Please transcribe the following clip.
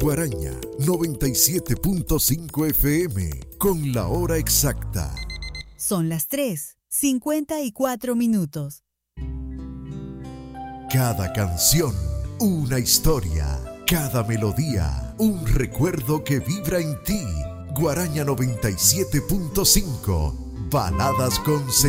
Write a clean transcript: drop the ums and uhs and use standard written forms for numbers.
Guaraña 97.5 FM con la hora exacta. Son las 3:54. Cada canción, una historia. Cada melodía, un recuerdo que vibra en ti. Guaraña 97.5. Baladas con